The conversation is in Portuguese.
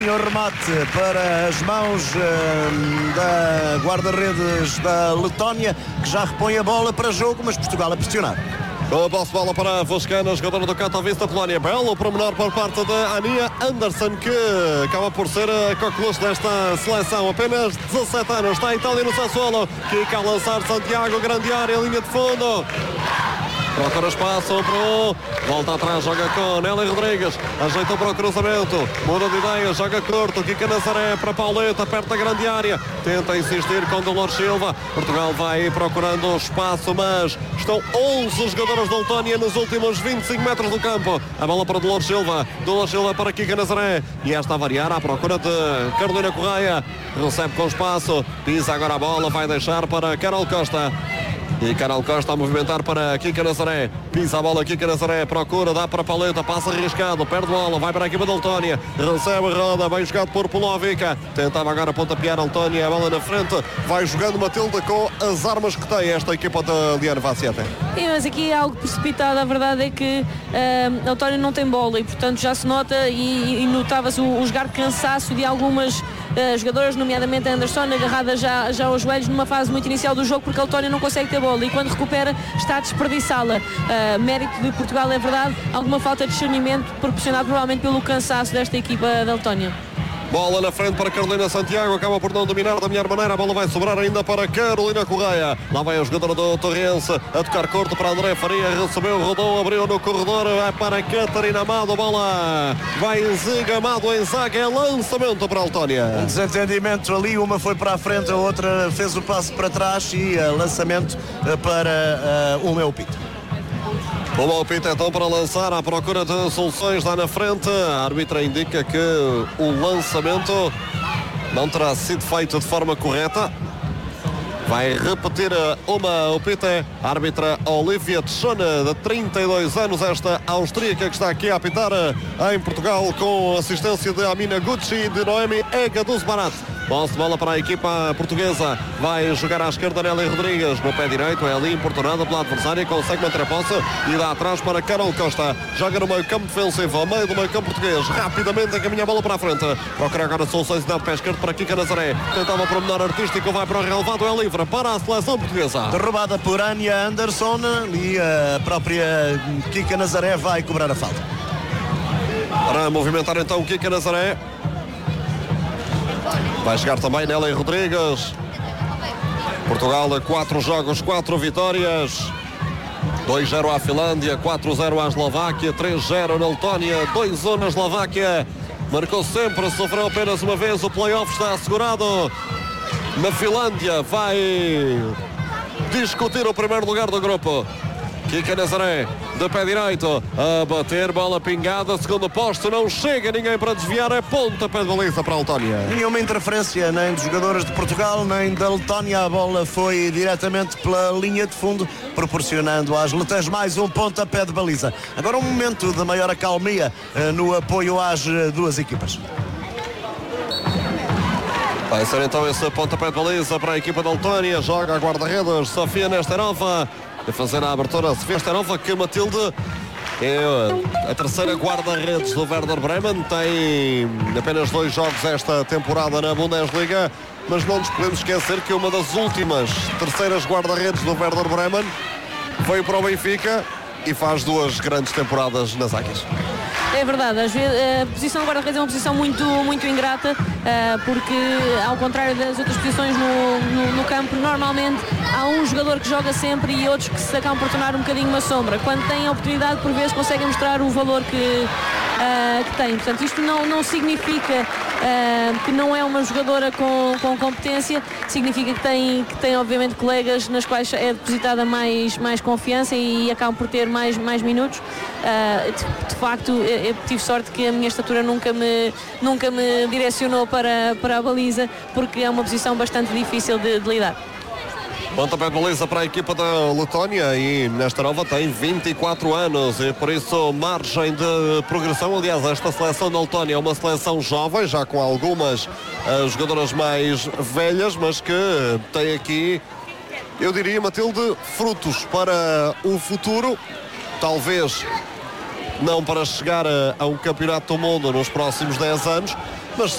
O remate para as mãos da guarda-redes da Letónia, que já repõe a bola para jogo, mas Portugal a pressionar. Boa bola para Voscana, jogadora do Katowice da Polónia. Belo promenor por parte da Ania Anderson, que acaba por ser a coqueluche desta seleção. Apenas 17 anos, está a Itália no Sassuolo. Kika a lançar Santiago, grande área, linha de fundo. Procura espaço volta atrás, joga com Nelly Rodrigues, ajeitou para o cruzamento, muda de ideia, joga curto, Kika Nazaré para Pauleta, perto da grande área, tenta insistir com Dolores Silva. Portugal vai procurando espaço, mas estão 11 jogadores da Letónia nos últimos 25 metros do campo. A bola para Dolores Silva para Kika Nazaré, e esta a variar à procura de Carolina Correia, recebe com espaço, pisa agora a bola, vai deixar para Carol Costa. E Carol Costa a movimentar para Kika Nazaré. Pisa a bola, Kika Nazaré procura, dá para Paleta, passa arriscado, perde bola, vai para a equipa da Letónia, recebe, roda, bem jogado por Polovica. Tentava agora pontapear a Letónia, a bola na frente, vai jogando Matilde com as armas que tem esta equipa da Liana Vacieta. Mas aqui é algo precipitado, a verdade é que a Letónia não tem bola e portanto já se nota e notava-se o jogar de cansaço de algumas jogadoras, nomeadamente a Anderson, agarrada já aos joelhos numa fase muito inicial do jogo, porque a Letónia não consegue ter bola e quando recupera está a desperdiçá-la. Mérito de Portugal, é verdade, alguma falta de discernimento proporcionado provavelmente pelo cansaço desta equipa da Letónia. Bola na frente para Carolina Santiago, acaba por não dominar da melhor maneira, a bola vai sobrar ainda para Carolina Correia. Lá vai a jogadora do Torrense, a tocar curto para André Faria, recebeu, rodou, abriu no corredor, vai para Catarina Amado, a bola vai em Ziga, Amado em zaga, é lançamento para a Letónia. Um desentendimento ali, uma foi para a frente, a outra fez o passo para trás e lançamento para o meu pito. O Malpito então para lançar à procura de soluções lá na frente. A árbitra indica que o lançamento não terá sido feito de forma correta. Vai repetir uma opita a árbitra Olivia Tschone, de 32 anos, esta austríaca que está aqui a apitar em Portugal com assistência de Amina Gucci e de Noemi Ega dos Barat. Posse de bola para a equipa portuguesa. Vai jogar à esquerda Nelly Rodrigues. No pé direito é ali importunada pela adversária. Consegue manter a posse e dá atrás para Carol Costa. Joga no meio campo defensivo, ao meio do meio campo português. Rapidamente encaminha a bola para a frente. Procura agora soluções de pé esquerdo para Kika Nazaré. Tentava para o menor artístico. Vai para o relevado. É livre para a seleção portuguesa. Derrubada por Ania Anderson e a própria Kika Nazaré vai cobrar a falta. Para movimentar então Kika Nazaré. Vai chegar também Nelly Rodrigues. Portugal a 4 jogos, 4 vitórias. 2-0 à Finlândia, 4-0 à Eslováquia, 3-0 na Letónia, 2-1 na Eslováquia. Marcou sempre, sofreu apenas uma vez. O play-off está assegurado. Na Finlândia vai discutir o primeiro lugar do grupo. Kika Nazaré, de pé direito, a bater, bola pingada, segundo posto, não chega ninguém para desviar, é pontapé de baliza para a Letónia. Nenhuma interferência nem dos jogadores de Portugal, nem da Letónia, a bola foi diretamente pela linha de fundo, proporcionando às letãs mais um pontapé de baliza. Agora um momento de maior acalmia no apoio às duas equipas. Vai ser então esse pontapé de baliza para a equipa da Letónia, joga a guarda-redes Sofia Nesterova. A fazer a abertura, Sofia Nesterova, que Matilde é a terceira guarda-redes do Werder Bremen, tem apenas 2 jogos esta temporada na Bundesliga, mas não nos podemos esquecer que uma das últimas terceiras guarda-redes do Werder Bremen veio para o Benfica e faz 2 grandes temporadas nas Águias. É verdade, às vezes a posição de guarda-redes é uma posição muito ingrata, porque ao contrário das outras posições no campo, normalmente há um jogador que joga sempre e outros que se acabam por tornar um bocadinho uma sombra. Quando têm a oportunidade, por vezes conseguem mostrar o valor que têm. Portanto, isto não significa que não é uma jogadora com competência, significa que tem obviamente colegas nas quais é depositada mais confiança e acabam por ter mais minutos. De facto, eu tive sorte que a minha estatura nunca me direcionou para a baliza, porque é uma posição bastante difícil de lidar. Pontapé de baliza para a equipa da Letónia e Nesterova tem 24 anos e por isso margem de progressão. Aliás, esta seleção da Letónia é uma seleção jovem, já com algumas jogadoras mais velhas, mas que tem aqui, eu diria, Matilde, frutos para o futuro. Talvez não para chegar a um campeonato do mundo nos próximos 10 anos,